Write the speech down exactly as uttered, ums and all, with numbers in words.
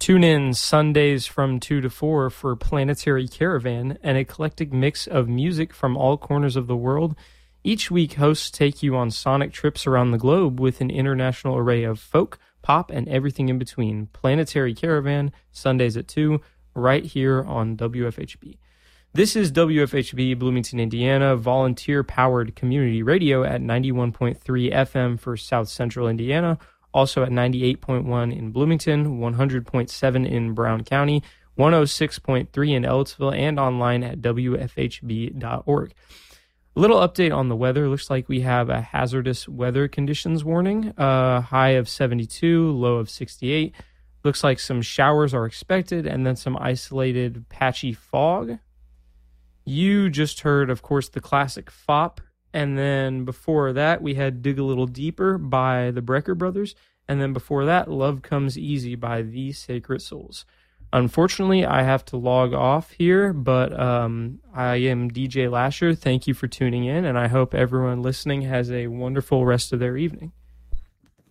Tune in Sundays from two to four for Planetary Caravan, an eclectic mix of music from all corners of the world. Each week, hosts take you on sonic trips around the globe with an international array of folk, pop, and everything in between. Planetary Caravan, Sundays at two, right here on W F H B. This is W F H B Bloomington, Indiana, volunteer-powered community radio at ninety-one point three F M for South Central Indiana, also at ninety-eight point one in Bloomington, one hundred point seven in Brown County, one oh six point three in Ellettsville, and online at W F H B dot org. A little update on the weather. Looks like we have a hazardous weather conditions warning, a high of seventy-two, low of sixty-eight. Looks like some showers are expected, and then some isolated patchy fog. You just heard, of course, the classic Fop, and then before that, we had Dig a Little Deeper by the Brecker Brothers, and then before that, Love Comes Easy by The Sacred Souls. Unfortunately, I have to log off here, but um, I am D J Lasher. Thank you for tuning in, and I hope everyone listening has a wonderful rest of their evening.